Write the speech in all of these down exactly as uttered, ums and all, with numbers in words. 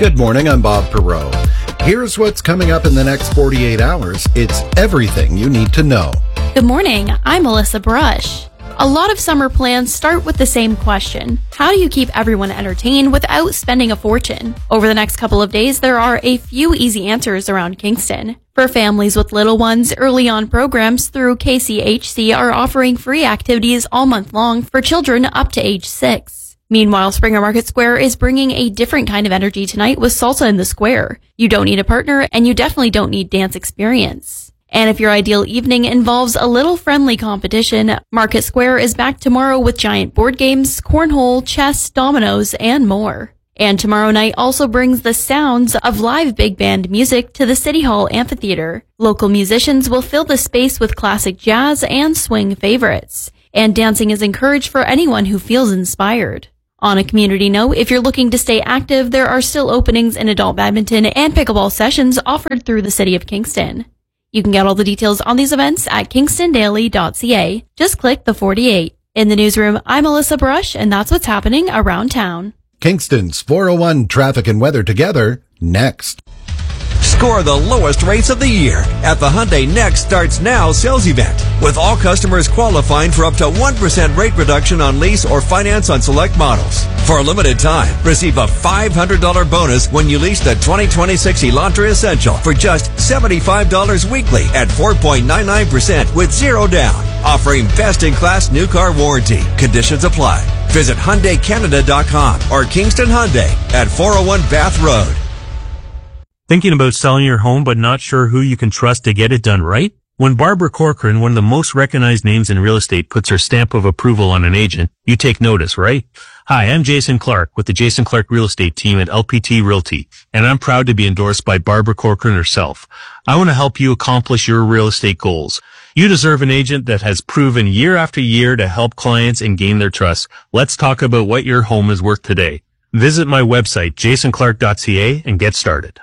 Good morning, I'm Bob Perot. Here's what's coming up in the next forty-eight hours. It's everything you need to know. Good morning, I'm Melissa Brush. A lot of summer plans start with the same question. How do you keep everyone entertained without spending a fortune? Over the next couple of days, there are a few easy answers around Kingston. For families with little ones, early on programs through K C H C are offering free activities all month long for children up to age six. Meanwhile, Springer Market Square is bringing a different kind of energy tonight with Salsa in the Square. You don't need a partner, and you definitely don't need dance experience. And if your ideal evening involves a little friendly competition, Market Square is back tomorrow with giant board games, cornhole, chess, dominoes, and more. And tomorrow night also brings the sounds of live big band music to the City Hall Amphitheater. Local musicians will fill the space with classic jazz and swing favorites. And dancing is encouraged for anyone who feels inspired. On a community note, if you're looking to stay active, there are still openings in adult badminton and pickleball sessions offered through the City of Kingston. You can get all the details on these events at kingston daily dot c a. Just click the forty-eight. In the newsroom, I'm Melissa Brush, and that's what's happening around town. Kingston's four oh one Traffic and Weather together, next. Score the lowest rates of the year at the Hyundai Next Starts Now sales event, with all customers qualifying for up to one percent rate reduction on lease or finance on select models. For a limited time, receive a five hundred dollars bonus when you lease the twenty twenty-six Elantra Essential for just seventy-five dollars weekly at four point nine nine percent with zero down, offering best-in-class new car warranty. Conditions apply. Visit Hyundai Canada dot com or Kingston Hyundai at four oh one Bath Road. Thinking about selling your home but not sure who you can trust to get it done right? When Barbara Corcoran, one of the most recognized names in real estate, puts her stamp of approval on an agent, you take notice, right? Hi, I'm Jason Clark with the Jason Clark Real Estate Team at L P T Realty, and I'm proud to be endorsed by Barbara Corcoran herself. I want to help you accomplish your real estate goals. You deserve an agent that has proven year after year to help clients and gain their trust. Let's talk about what your home is worth today. Visit my website, jason clark dot c a, and get started.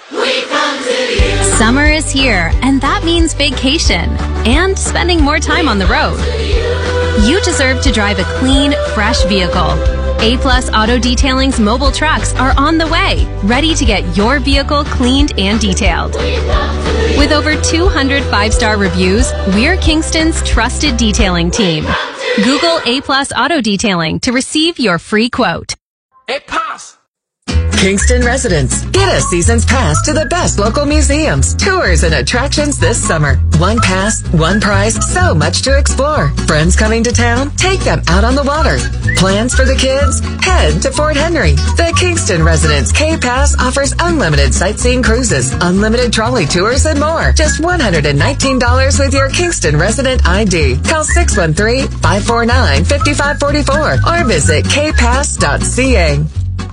Summer is here, and that means vacation and spending more time on the road. You deserve to drive a clean, fresh vehicle. A-Plus Auto Detailing's mobile trucks are on the way, ready to get your vehicle cleaned and detailed. With over two hundred five-star reviews, we're Kingston's trusted detailing team. Google A-Plus Auto Detailing to receive your free quote. A-Plus! Kingston residents, get a season's pass to the best local museums, tours, and attractions this summer. One pass, one price, so much to explore. Friends coming to town? Take them out on the water. Plans for the kids? Head to Fort Henry. The Kingston Residents K-Pass offers unlimited sightseeing cruises, unlimited trolley tours, and more. Just one hundred nineteen dollars with your Kingston Resident I D. Call six one three, five four nine, five five four four or visit k pass dot c a.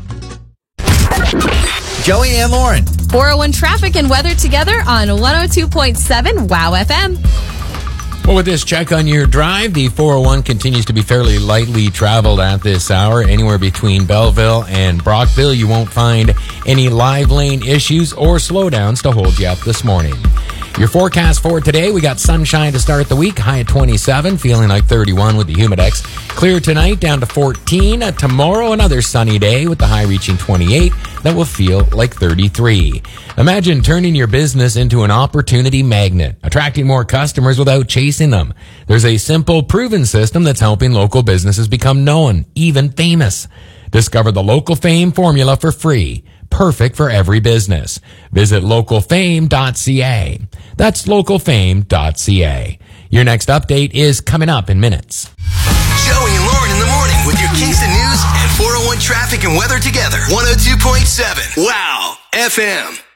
Joey and Lauren. four oh one Traffic and Weather together on one oh two point seven WOW F M. Well, with this check on your drive, the four oh one continues to be fairly lightly traveled at this hour. Anywhere between Belleville and Brockville, you won't find any live lane issues or slowdowns to hold you up this morning. Your forecast for today, we got sunshine to start the week, high at twenty-seven, feeling like thirty-one with the Humidex. Clear tonight, down to fourteen. Uh, tomorrow, another sunny day with the high reaching twenty-eight. That will feel like thirty-three. Imagine turning your business into an opportunity magnet, attracting more customers without chasing them. There's a simple, proven system that's helping local businesses become known, even famous. Discover the Local Fame formula for free. Perfect for every business. Visit local fame dot c a. That's local fame dot c a. Your next update is coming up in minutes. Joey and Lauren in the morning with your Kingston News and four oh one Traffic and Weather together. one oh two point seven WOW F M.